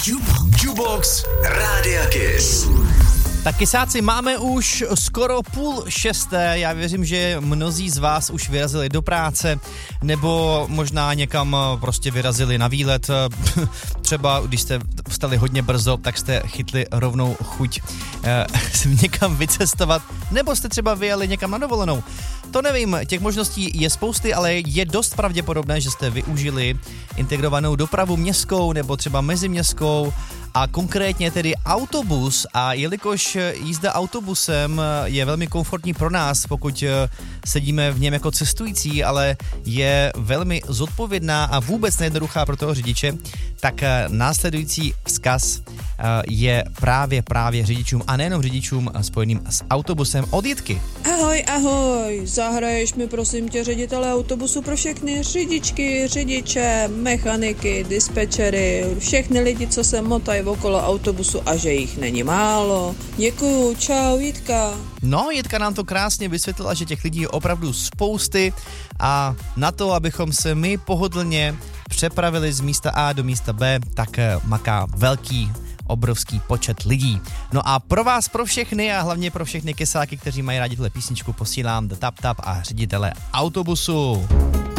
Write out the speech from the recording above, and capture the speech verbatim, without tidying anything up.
Jukebox Rádia Kiss. Tak kysáci, máme už skoro půl šesté, já věřím, že mnozí z vás už vyrazili do práce, nebo možná někam prostě vyrazili na výlet, třeba když jste vstali hodně brzo, tak jste chytli rovnou chuť eh, někam vycestovat, nebo jste třeba vyjeli někam na dovolenou. To nevím, těch možností je spousty, ale je dost pravděpodobné, že jste využili integrovanou dopravu městskou nebo třeba meziměstskou, a konkrétně tedy autobus, a jelikož jízda autobusem je velmi komfortní pro nás, pokud sedíme v něm jako cestující, ale je velmi zodpovědná a vůbec nejednoduchá pro toho řidiče, tak následující vzkaz je právě právě řidičům a nejenom řidičům spojeným s autobusem od Jitky. Ahoj, ahoj, zahraješ mi prosím tě ředitele autobusu pro všechny řidičky, řidiče, mechaniky, dispečery, všechny lidi, co se motají okolo autobusu a že jich není málo. Děkuju, čau Jitka. No, Jitka nám to krásně vysvětlila, že těch lidí je opravdu spousty a na to, abychom se my pohodlně přepravili z místa A do místa B, tak maká velký obrovský počet lidí. No a pro vás, pro všechny a hlavně pro všechny kysáky, kteří mají rádi tuhle písničku, posílám The Tap Tap a ředitele autobusu.